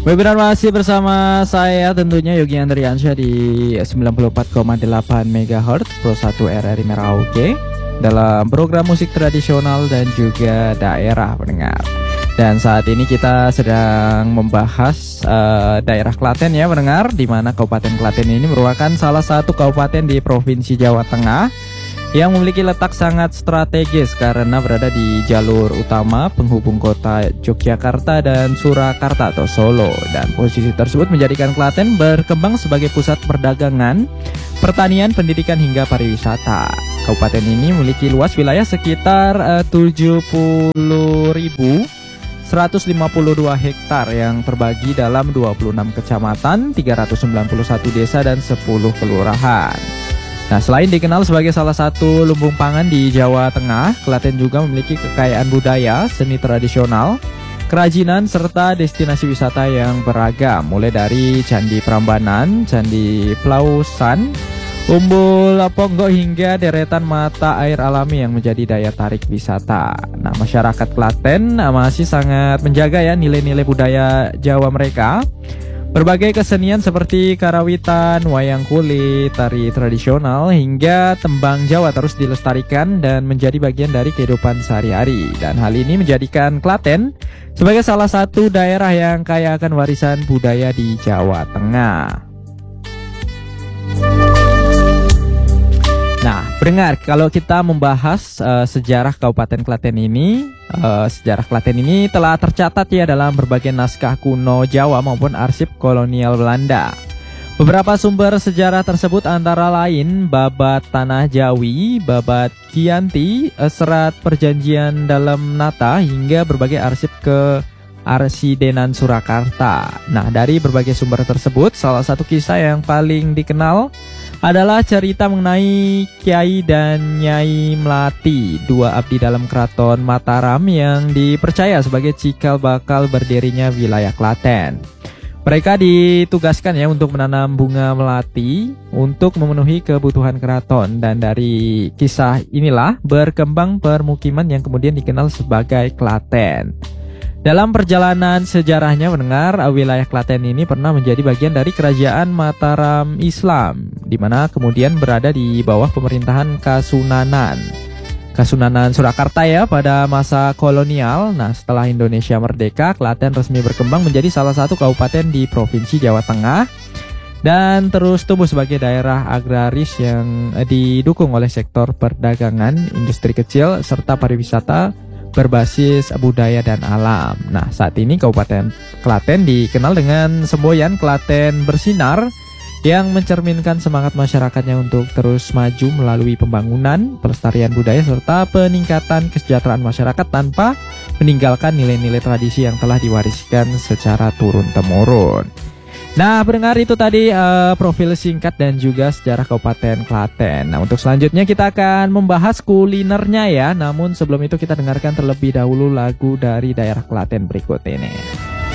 Webinar masih bersama saya tentunya Yogi Andriansyah di 94,8 MHz Pro 1 RRI Merauke dalam program musik tradisional dan juga daerah pendengar. Dan saat ini kita sedang membahas daerah Klaten ya pendengar, di mana Kabupaten Klaten ini merupakan salah satu kabupaten di Provinsi Jawa Tengah yang memiliki letak sangat strategis karena berada di jalur utama penghubung kota Yogyakarta dan Surakarta atau Solo. Dan posisi tersebut menjadikan Klaten berkembang sebagai pusat perdagangan, pertanian, pendidikan hingga pariwisata. Kabupaten ini memiliki luas wilayah sekitar 70.152 hektar yang terbagi dalam 26 kecamatan, 391 desa dan 10 kelurahan. Nah, selain dikenal sebagai salah satu lumbung pangan di Jawa Tengah, Klaten juga memiliki kekayaan budaya, seni tradisional, kerajinan, serta destinasi wisata yang beragam, mulai dari Candi Prambanan, Candi Plausan, Umbul Ponggok hingga deretan mata air alami yang menjadi daya tarik wisata. Nah, masyarakat Klaten masih sangat menjaga ya nilai-nilai budaya Jawa mereka. Berbagai kesenian seperti karawitan, wayang kulit, tari tradisional, hingga tembang Jawa terus dilestarikan dan menjadi bagian dari kehidupan sehari-hari. Dan hal ini menjadikan Klaten sebagai salah satu daerah yang kaya akan warisan budaya di Jawa Tengah. Nah, pendengar, kalau kita membahas sejarah Kabupaten Klaten ini, sejarah Klaten ini telah tercatat ya dalam berbagai naskah kuno Jawa maupun arsip kolonial Belanda. Beberapa sumber sejarah tersebut antara lain Babat Tanah Jawi, Babat Kianti, Serat Perjanjian Dalam Nata, hingga berbagai arsip ke Arsidenan Surakarta. Nah, dari berbagai sumber tersebut, salah satu kisah yang paling dikenal adalah cerita mengenai Kiai dan Nyai Melati, dua abdi dalam keraton Mataram yang dipercaya sebagai cikal bakal berdirinya wilayah Klaten. Mereka ditugaskan ya untuk menanam bunga melati untuk memenuhi kebutuhan keraton, dan dari kisah inilah berkembang permukiman yang kemudian dikenal sebagai Klaten. Dalam perjalanan sejarahnya mendengar, wilayah Klaten ini pernah menjadi bagian dari kerajaan Mataram Islam, di mana kemudian berada di bawah pemerintahan Kasunanan Surakarta ya pada masa kolonial. Nah, setelah Indonesia merdeka, Klaten resmi berkembang menjadi salah satu kabupaten di Provinsi Jawa Tengah dan terus tumbuh sebagai daerah agraris yang didukung oleh sektor perdagangan, industri kecil, serta pariwisata berbasis budaya dan alam. Nah, saat ini Kabupaten Klaten dikenal dengan semboyan Klaten Bersinar yang mencerminkan semangat masyarakatnya untuk terus maju melalui pembangunan, pelestarian budaya, serta peningkatan kesejahteraan masyarakat tanpa meninggalkan nilai-nilai tradisi yang telah diwariskan secara turun-temurun. Nah, pendengar, itu tadi profil singkat dan juga sejarah Kabupaten Klaten. Nah, untuk selanjutnya kita akan membahas kulinernya ya. Namun sebelum itu kita dengarkan terlebih dahulu lagu dari daerah Klaten berikut ini.